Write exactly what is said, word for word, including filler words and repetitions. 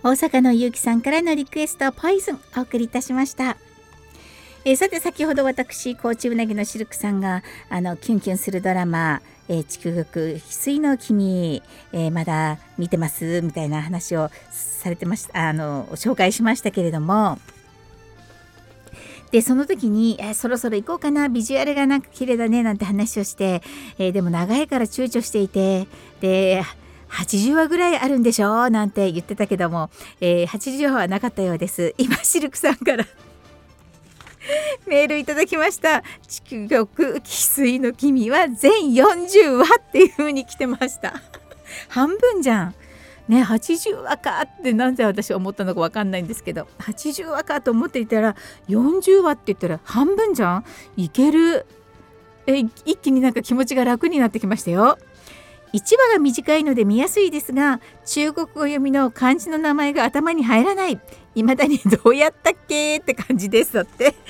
大阪のゆうきさんからのリクエストポイズンお送りいたしました。えー、さて先ほど私高知うなぎのシルクさんがあのキュンキュンするドラマ、えー、地獄翡翠の君、えー、まだ見てますみたいな話をされてました。あの紹介しましたけれども、でその時に、えー、そろそろ行こうかな、ビジュアルがなんか綺麗だねなんて話をして、えー、でも長いから躊躇していて、ではちじゅうわぐらいあるんでしょなんて言ってたけども、えー、はちじゅうわはなかったようです。今シルクさんからメールいただきました。地獄翡翠の君は全よんじゅうわっていう風に来てました半分じゃんね。はちじゅうわかってなんで私思ったのか分かんないんですけど、はちじゅうわかと思っていたらよんじゅうわって言ったら半分じゃん。いける。え一気になんか気持ちが楽になってきましたよ。いちわが短いので見やすいですが、中国語読みの漢字の名前が頭に入らない。未だにどうやったっけって感じです。だって